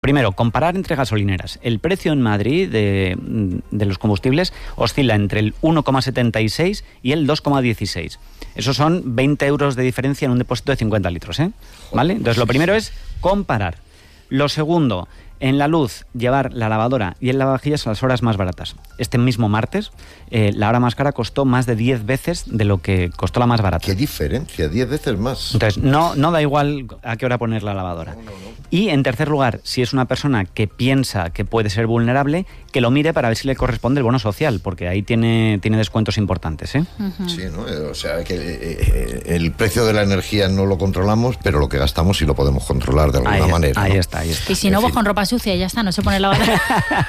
Primero, comparar entre gasolineras. El precio en Madrid de los combustibles oscila entre el 1,76 y el 2,16. Esos son 20 euros de diferencia en un depósito de 50 litros, ¿eh? ¿Vale? Entonces, lo primero es comparar. Lo segundo, en la luz, llevar la lavadora y el lavavajillas a las horas más baratas. Este mismo martes, la hora más cara costó más de 10 veces de lo que costó la más barata. ¿Qué diferencia? 10 veces más. Entonces, no da igual a qué hora poner la lavadora. No. Y, en tercer lugar, si es una persona que piensa que puede ser vulnerable, que lo mire para ver si le corresponde el bono social, porque ahí tiene descuentos importantes, ¿eh? Uh-huh. Sí, ¿no? O sea, que el precio de la energía no lo controlamos, pero lo que gastamos sí lo podemos controlar de alguna manera. Ahí ¿no? está. Y si no, pues con ropa sucia, ya está, no se pone la lavadora.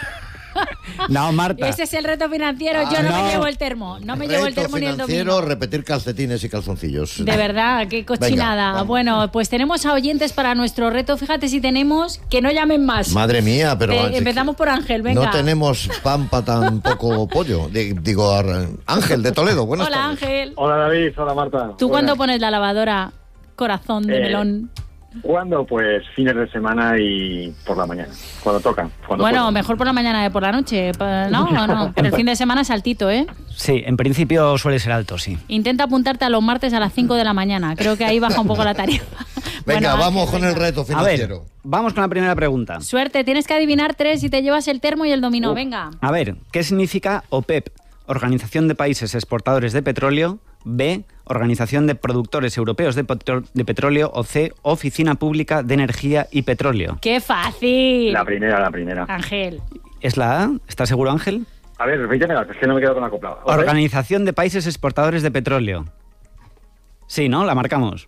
No, Marta. Ese es el reto financiero. Yo no me llevo el termo. No me llevo el termo ni el domingo. Repetir calcetines y calzoncillos. De verdad, qué cochinada. Venga, bueno, pues tenemos a oyentes para nuestro reto. Fíjate si tenemos, que no llamen más. Madre mía, pero... empezamos por Ángel, venga. No tenemos pan para tan poco pollo. Digo, Ángel de Toledo, buenas tardes. Hola, Ángel. Hola, David. Hola, Marta. ¿Tú cuándo pones la lavadora, corazón de melón? ¿Cuándo? Pues fines de semana y por la mañana, cuando toca. Mejor por la mañana que por la noche, ¿no? Pero el fin de semana es altito, ¿eh? Sí, en principio suele ser alto, sí. Intenta apuntarte a los martes a las 5 de la mañana, creo que ahí baja un poco la tarifa. Venga, vamos con el reto financiero. A ver, vamos con la primera pregunta. Suerte, tienes que adivinar 3 y te llevas el termo y el dominó, venga. A ver, ¿qué significa OPEP? Organización de Países Exportadores de Petróleo. B, Organización de Productores Europeos de Petróleo. O C, Oficina Pública de Energía y Petróleo. ¡Qué fácil! La primera. Ángel. ¿Es la A? ¿Estás seguro, Ángel? A ver, repíteme, es que no me quedo con la copla. Organización de Países Exportadores de Petróleo. Sí, ¿no? ¿La marcamos?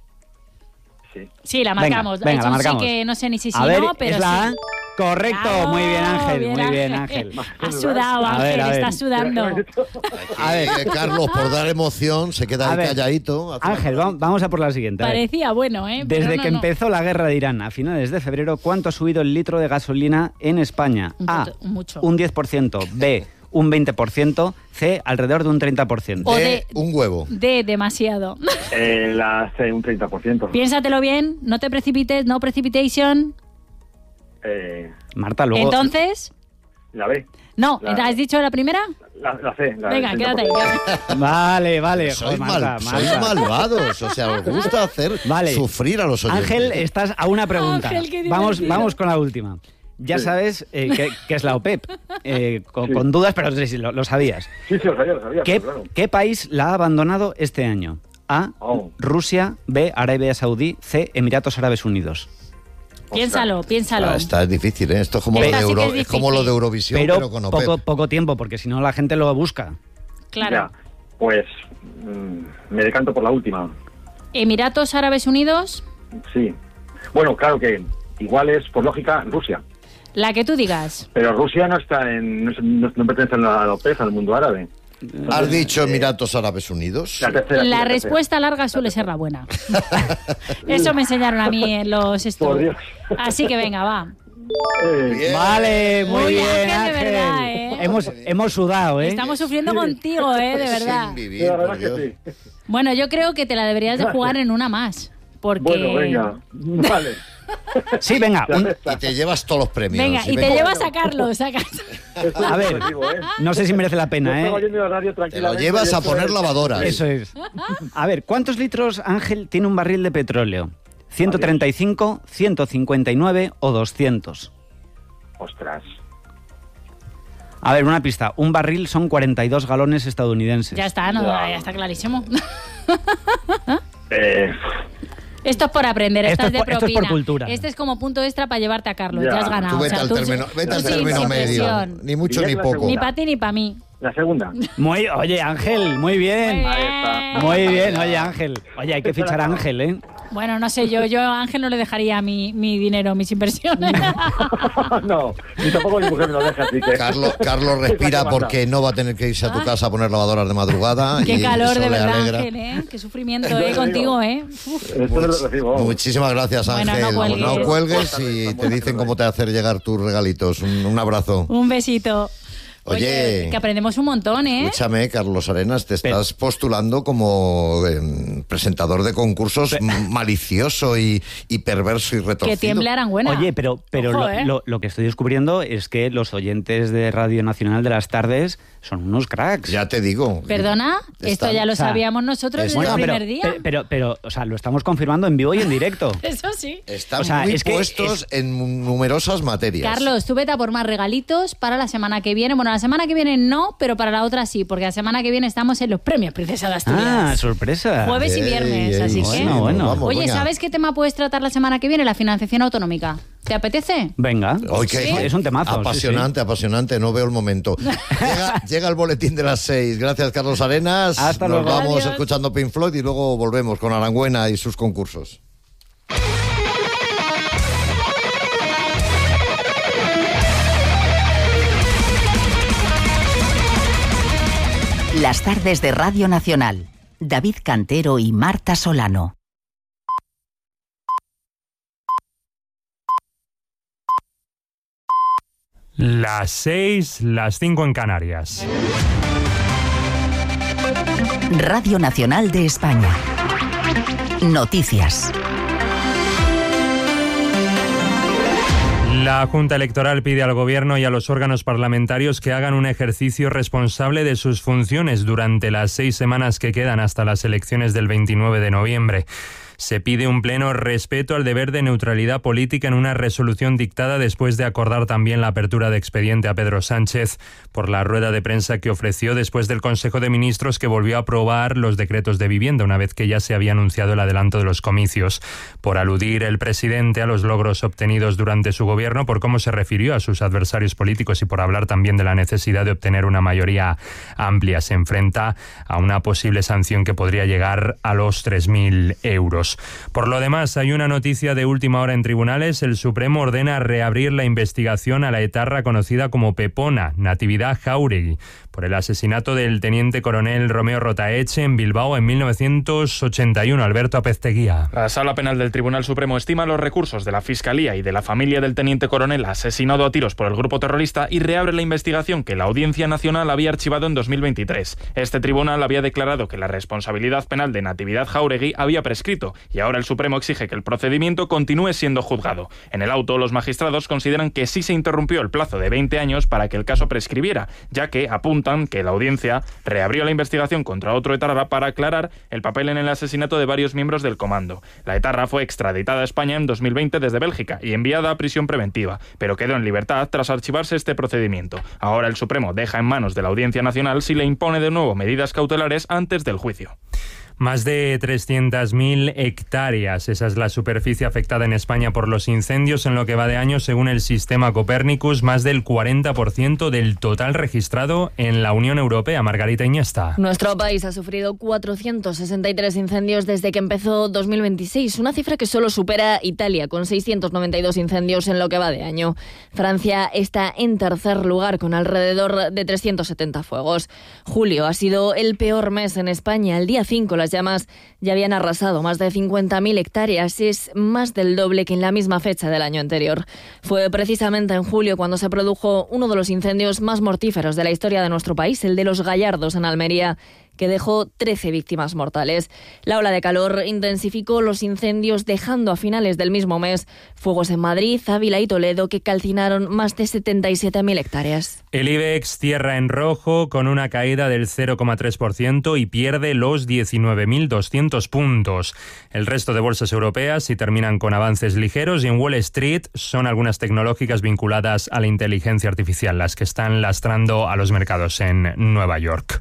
Sí, la marcamos. Venga, la marcamos. Sí que no sé ni si a ver, no, pero ¿es la A? sí. Correcto, ¡Bravo! Muy bien, Ángel. Has sudado, Ángel, estás sudando. A ver, Carlos, por dar emoción, se queda ahí calladito. Ángel, vamos a por la siguiente. Parecía bueno, ¿eh? Desde que empezó la guerra de Irán a finales de febrero, ¿cuánto ha subido el litro de gasolina en España? A, mucho. Un 10%. B, un 20%. C, alrededor de un 30%. O D, un huevo. D, demasiado. La C, un 30%. Piénsatelo bien, no te precipites, no precipitation. Marta, luego... Entonces... La B. No, ¿has dicho la primera? La C. Venga, quédate ahí. Vale. Sois malvados, o sea, os gusta hacer sufrir a los oyentes. Ángel, estás a una pregunta. Ángel, vamos con la última. Ya sabes qué es la OPEP. Con dudas, pero sí, lo sabías. Sí, lo sabía. ¿Qué país la ha abandonado este año? A, Rusia. B, Arabia Saudí. C, Emiratos Árabes Unidos. Piénsalo. Está difícil, ¿eh? Esto es como, es como lo de Eurovisión, pero con OPEP. Poco tiempo, porque si no la gente lo busca. Claro. Ya, pues me decanto por la última. ¿Emiratos Árabes Unidos? Sí. Bueno, claro que igual es, por lógica, Rusia. La que tú digas. Pero Rusia no está no pertenece a la OPEP, al mundo árabe. ¿Has dicho Emiratos Árabes Unidos? La respuesta larga suele ser la buena. Eso me enseñaron a mí en los estudios. Así que venga, va. Vale, muy bien, Ángel. De verdad, ¿eh? Hemos sudado, ¿eh? Estamos sufriendo contigo, de verdad. Sin vivir, por Dios. Bueno, yo creo que te la deberías de jugar en una más. Porque... Bueno, venga. Vale. Sí, venga. Y te llevas todos los premios. Venga, y te llevas a Carlos. A ver, no sé si merece la pena, ¿eh? Te lo llevas a poner lavadoras. Eso es. A ver, ¿cuántos litros, Ángel, tiene un barril de petróleo? ¿135, 159 o 200? Ostras. A ver, una pista. Un barril son 42 galones estadounidenses. Ya está, ya está clarísimo. Esto es por aprender, esto es de propina. Esto es por cultura. Este es como punto extra para llevarte a Carlos, ya has ganado. Tú vete al término medio, ni mucho ni poco. Ni para ti ni para mí. La segunda. Oye, Ángel, muy bien. Muy bien, oye, Ángel. Oye, hay que fichar a Ángel, ¿eh? Bueno, no sé, yo a Ángel no le dejaría mi dinero, mis inversiones. No, ni tampoco mi mujer me lo deja, así que... Carlos respira porque no va a tener que irse a tu casa a poner lavadoras de madrugada. Qué calor, de verdad, alegra. Ángel, ¿eh? Qué sufrimiento, contigo, ¿eh? Muchísimas gracias, Ángel. Bueno, no cuelgues y te dicen cómo te hacer llegar tus regalitos. Un abrazo. Un besito. Oye, que aprendemos un montón, ¿eh? Escúchame, Carlos Arenas, te estás postulando como presentador de concursos malicioso y perverso y retorcido. Que tiemble Arangüena. Oye, pero Ojo, lo que estoy descubriendo es que los oyentes de Radio Nacional de las tardes son unos cracks. Ya te digo. ¿Perdona? Esto ya lo sabíamos nosotros desde el primer día. Pero, o sea, lo estamos confirmando en vivo y en directo. Eso sí. Están muy puestos en numerosas materias. Carlos, tú vete a por más regalitos para la semana que viene. Bueno, la semana que viene no, pero para la otra sí, porque la semana que viene estamos en los premios Princesa de Asturias. Ah, sorpresa. Jueves y viernes, así que... Bueno. Vamos, Oye, venga. ¿sabes qué tema puedes tratar la semana que viene? La financiación autonómica. ¿Te apetece? Venga. Okay. Es un temazo. Apasionante, apasionante, no veo el momento. Llega el boletín de las 6. Gracias, Carlos Arenas. Hasta luego. Nos vamos Adiós. escuchando Pink Floyd y luego volvemos con Arangüena y sus concursos. Las tardes de Radio Nacional. David Cantero y Marta Solano. Las 6, las 5 en Canarias. Radio Nacional de España. Noticias. La Junta Electoral pide al Gobierno y a los órganos parlamentarios que hagan un ejercicio responsable de sus funciones durante las 6 semanas que quedan hasta las elecciones del 29 de noviembre. Se pide un pleno respeto al deber de neutralidad política en una resolución dictada después de acordar también la apertura de expediente a Pedro Sánchez por la rueda de prensa que ofreció después del Consejo de Ministros que volvió a aprobar los decretos de vivienda una vez que ya se había anunciado el adelanto de los comicios. Por aludir el presidente a los logros obtenidos durante su gobierno, por cómo se refirió a sus adversarios políticos y por hablar también de la necesidad de obtener una mayoría amplia, se enfrenta a una posible sanción que podría llegar a los 3.000 euros. Por lo demás, hay una noticia de última hora en tribunales. El Supremo ordena reabrir la investigación a la etarra conocida como Pepona, Natividad Jáuregui, por el asesinato del teniente coronel Romeo Rotaeche en Bilbao en 1981. Alberto Apezteguía. La Sala Penal del Tribunal Supremo estima los recursos de la Fiscalía y de la familia del teniente coronel asesinado a tiros por el grupo terrorista y reabre la investigación que la Audiencia Nacional había archivado en 2023. Este tribunal había declarado que la responsabilidad penal de Natividad Jáuregui había prescrito y ahora el Supremo exige que el procedimiento continúe siendo juzgado. En el auto, los magistrados consideran que sí se interrumpió el plazo de 20 años para que el caso prescribiera, ya que apuntan que la audiencia reabrió la investigación contra otro etarra para aclarar el papel en el asesinato de varios miembros del comando. La etarra fue extraditada a España en 2020 desde Bélgica y enviada a prisión preventiva, pero quedó en libertad tras archivarse este procedimiento. Ahora el Supremo deja en manos de la Audiencia Nacional si le impone de nuevo medidas cautelares antes del juicio. Más de 300.000 hectáreas. Esa es la superficie afectada en España por los incendios en lo que va de año, según el sistema Copernicus, más del 40% del total registrado en la Unión Europea. Margarita Iniesta. Nuestro país ha sufrido 463 incendios desde que empezó 2026, una cifra que solo supera Italia, con 692 incendios en lo que va de año. Francia está en tercer lugar, con alrededor de 370 fuegos. Julio ha sido el peor mes en España. El día 5 las llamas ya habían arrasado más de 50.000 hectáreas. Es más del doble que en la misma fecha del año anterior. Fue precisamente en julio cuando se produjo uno de los incendios más mortíferos de la historia de nuestro país, el de los Gallardos en Almería, que dejó 13 víctimas mortales. La ola de calor intensificó los incendios, dejando a finales del mismo mes fuegos en Madrid, Ávila y Toledo que calcinaron más de 77.000 hectáreas. El IBEX cierra en rojo con una caída del 0,3% y pierde los 19.200 puntos. El resto de bolsas europeas sí terminan con avances ligeros y en Wall Street son algunas tecnológicas vinculadas a la inteligencia artificial las que están lastrando a los mercados en Nueva York.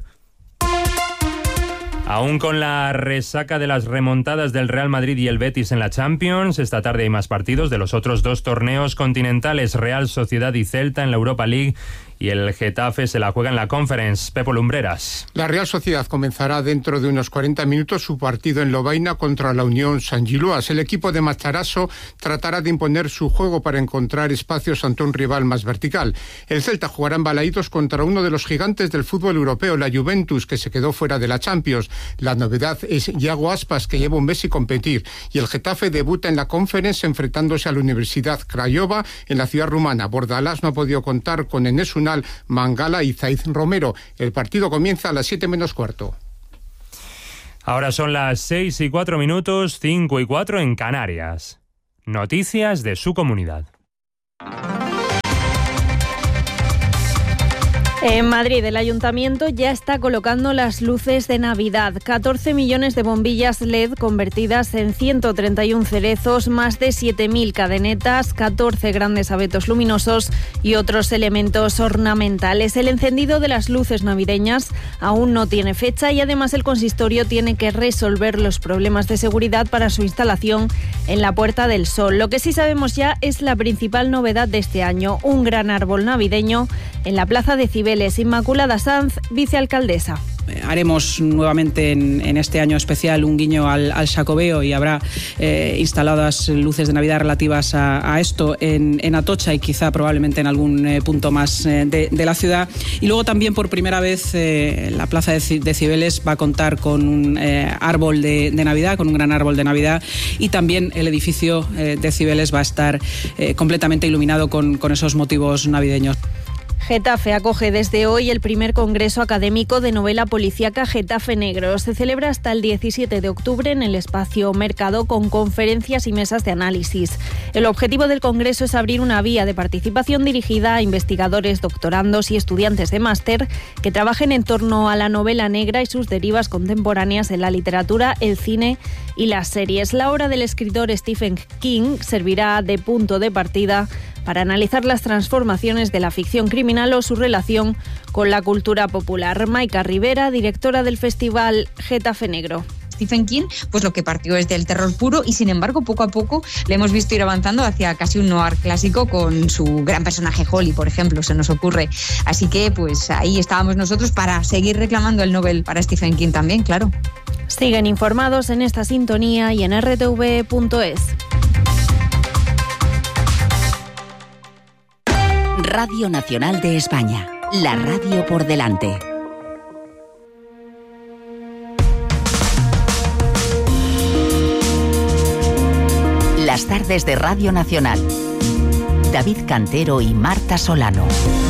Aún con la resaca de las remontadas del Real Madrid y el Betis en la Champions, esta tarde hay más partidos de los otros dos torneos continentales, Real Sociedad y Celta en la Europa League, y el Getafe se la juega en la Conference. Pepo Lumbreras. La Real Sociedad comenzará dentro de unos 40 minutos su partido en Lovaina contra la Unión Saint-Gilloise. El equipo de Macharasso tratará de imponer su juego para encontrar espacios ante un rival más vertical. El Celta jugará en Balaídos contra uno de los gigantes del fútbol europeo, la Juventus, que se quedó fuera de la Champions. La novedad es Iago Aspas, que lleva un mes sin competir. Y el Getafe debuta en la Conference enfrentándose a la Universidad Craiova en la ciudad rumana. Bordalás no ha podido contar con Enes Unal Nacional, Mangala y Zaiz Romero. El partido comienza a las 7:45. Ahora son las 6:04, 5:04 en Canarias. Noticias de su comunidad. En Madrid, el Ayuntamiento ya está colocando las luces de Navidad. 14 millones de bombillas LED convertidas en 131 cerezos, más de 7.000 cadenetas, 14 grandes abetos luminosos y otros elementos ornamentales. El encendido de las luces navideñas aún no tiene fecha y además el consistorio tiene que resolver los problemas de seguridad para su instalación en la Puerta del Sol. Lo que sí sabemos ya es la principal novedad de este año, un gran árbol navideño en la Plaza de Cibeles. Inmaculada Sanz, vicealcaldesa. Haremos nuevamente en este año especial un guiño al Xacobeo y habrá instaladas luces de Navidad relativas a esto en Atocha y quizá probablemente en algún punto más de la ciudad. Y luego también por primera vez la Plaza de Cibeles va a contar con un árbol de Navidad, con un gran árbol de Navidad, y también el edificio de Cibeles va a estar completamente iluminado con esos motivos navideños. Getafe acoge desde hoy el primer congreso académico de novela policíaca Getafe Negro. Se celebra hasta el 17 de octubre en el espacio Mercado con conferencias y mesas de análisis. El objetivo del congreso es abrir una vía de participación dirigida a investigadores, doctorandos y estudiantes de máster que trabajen en torno a la novela negra y sus derivas contemporáneas en la literatura, el cine y las series. La obra del escritor Stephen King servirá de punto de partida para analizar las transformaciones de la ficción criminal o su relación con la cultura popular. Maika Rivera, directora del Festival Getafe Negro. Stephen King, pues lo que partió es del terror puro y sin embargo poco a poco le hemos visto ir avanzando hacia casi un noir clásico con su gran personaje Holly, por ejemplo, se nos ocurre. Así que pues ahí estábamos nosotros para seguir reclamando el Nobel para Stephen King también, claro. Siguen informados en esta sintonía y en rtv.es. Radio Nacional de España, la radio por delante. Las tardes de Radio Nacional. David Cantero y Marta Solano.